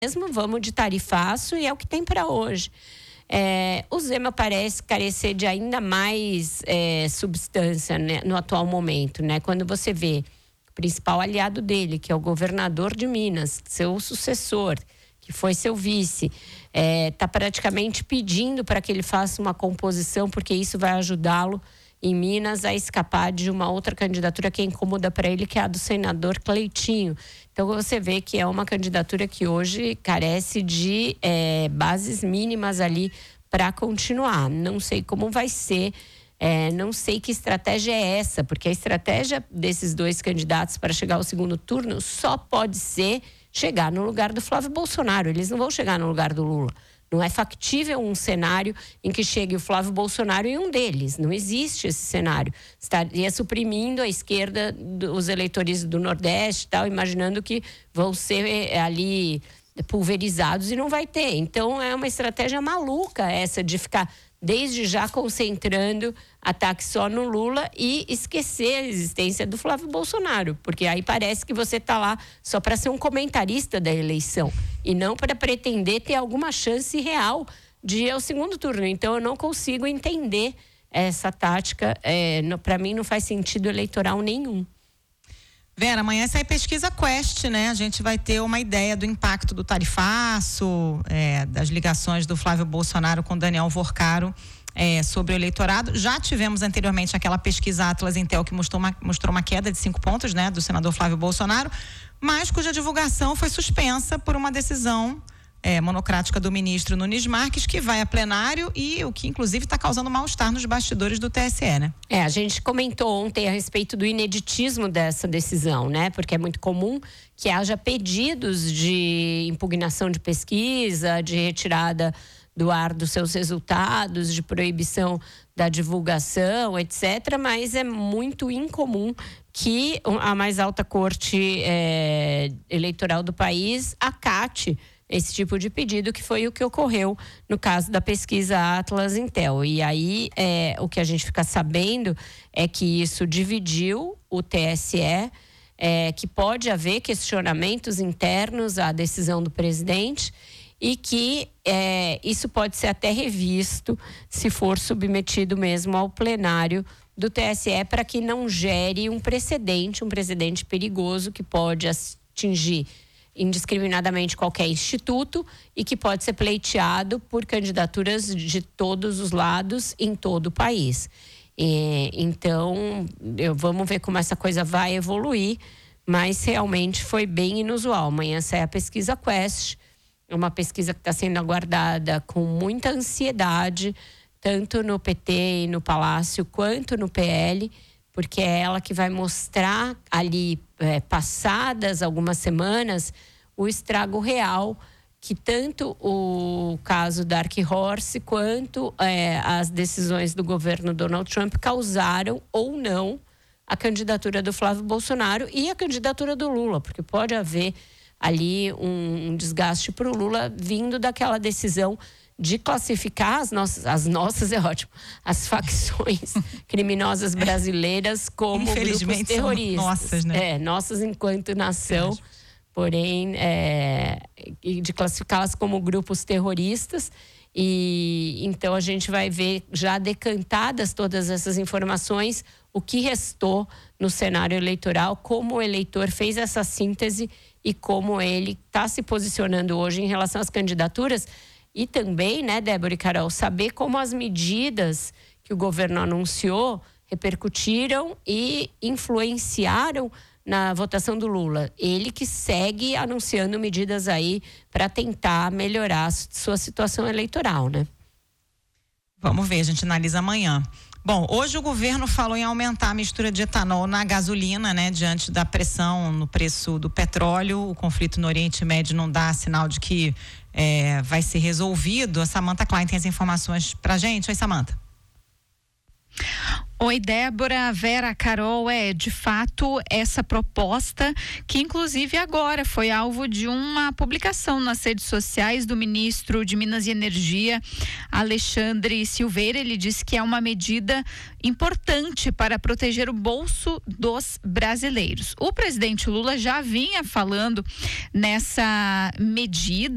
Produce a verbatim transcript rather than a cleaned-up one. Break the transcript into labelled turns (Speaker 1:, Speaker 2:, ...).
Speaker 1: mesmo, vamos de tarifaço e é o que tem para hoje. É, o Zema parece carecer de ainda mais é, substância, né, no atual momento, né? Quando você vê o principal aliado dele, que é o governador de Minas, seu sucessor, que foi seu vice, está é, praticamente pedindo para que ele faça uma composição, porque isso vai ajudá-lo em Minas a escapar de uma outra candidatura que é incômoda para ele, que é a do senador Cleitinho. Então você vê que é uma candidatura que hoje carece de é, bases mínimas ali para continuar. Não sei como vai ser, é, não sei que estratégia é essa, porque a estratégia desses dois candidatos para chegar ao segundo turno só pode ser chegar no lugar do Flávio Bolsonaro. Eles não vão chegar no lugar do Lula. Não é factível um cenário em que chegue o Flávio Bolsonaro em um deles. Não existe esse cenário. Estaria suprimindo a esquerda, os eleitores do Nordeste e tal, imaginando que vão ser ali pulverizados e não vai ter. Então é uma estratégia maluca essa de ficar desde já concentrando ataque só no Lula e esquecer a existência do Flávio Bolsonaro, porque aí parece que você está lá só para ser um comentarista da eleição e não para pretender ter alguma chance real de ir ao segundo turno. Então eu não consigo entender essa tática, é, para mim não faz sentido eleitoral nenhum.
Speaker 2: Vera, amanhã sai pesquisa Quest, né? A gente vai ter uma ideia do impacto do tarifaço, é, das ligações do Flávio Bolsonaro com Daniel Vorcaro é, sobre o eleitorado. Já tivemos anteriormente aquela pesquisa Atlas Intel que mostrou uma, mostrou uma queda de cinco pontos, né? Do senador Flávio Bolsonaro, mas cuja divulgação foi suspensa por uma decisão É, monocrática do ministro Nunes Marques, que vai a plenário e o que inclusive está causando mal-estar nos bastidores do T S E, né?
Speaker 1: É, a gente comentou ontem a respeito do ineditismo dessa decisão, né? Porque é muito comum que haja pedidos de impugnação de pesquisa, de retirada do ar dos seus resultados, de proibição da divulgação, etcétera. Mas é muito incomum que a mais alta corte é, eleitoral do país acate esse tipo de pedido, que foi o que ocorreu no caso da pesquisa Atlas Intel. E aí, é, o que a gente fica sabendo é que isso dividiu o T S E, é, que pode haver questionamentos internos à decisão do presidente e que é, isso pode ser até revisto se for submetido mesmo ao plenário do T S E, para que não gere um precedente, um precedente perigoso que pode atingir indiscriminadamente qualquer instituto e que pode ser pleiteado por candidaturas de todos os lados em todo o país. E, então, eu, vamos ver como essa coisa vai evoluir, mas realmente foi bem inusual. Amanhã sai a pesquisa Quest, uma pesquisa que está sendo aguardada com muita ansiedade, tanto no P T e no Palácio, quanto no P L, porque é ela que vai mostrar ali, é, passadas algumas semanas, o estrago real que tanto o caso Dark Horse quanto é, as decisões do governo Donald Trump causaram ou não a candidatura do Flávio Bolsonaro e a candidatura do Lula, porque pode haver ali um, um desgaste para o Lula vindo daquela decisão de classificar as nossas, as nossas é ótimo, as facções criminosas brasileiras como grupos terroristas.
Speaker 2: Nossas, né?
Speaker 1: É, nossas enquanto nação, porém, é, de classificá-las como grupos terroristas. E então a gente vai ver já decantadas todas essas informações, o que restou no cenário eleitoral, como o eleitor fez essa síntese e como ele está se posicionando hoje em relação às candidaturas. E também, né, Débora e Carol, saber como as medidas que o governo anunciou repercutiram e influenciaram na votação do Lula. Ele que segue anunciando medidas aí para tentar melhorar a sua situação eleitoral, né?
Speaker 2: Vamos ver, a gente analisa amanhã. Bom, hoje o governo falou em aumentar a mistura de etanol na gasolina, né? Diante da pressão no preço do petróleo, o conflito no Oriente Médio não dá sinal de que é, vai ser resolvido. A Samantha Klein tem as informações pra gente. Oi, Samantha.
Speaker 3: Oi, Débora, Vera, Carol, é de fato essa proposta que inclusive agora foi alvo de uma publicação nas redes sociais do ministro de Minas e Energia, Alexandre Silveira. Ele disse que é uma medida importante para proteger o bolso dos brasileiros. O presidente Lula já vinha falando nessa medida